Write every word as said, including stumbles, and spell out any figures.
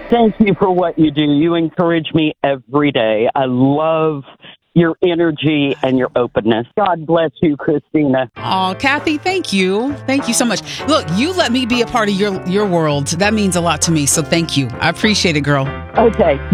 Thank you for what you do. You encourage me every day. I love your energy and your openness. God bless you, Christina. Oh, Kathy, thank you. Thank you so much. Look, you let me be a part of your, your world. That means a lot to me. So thank you. I appreciate it, girl. Okay.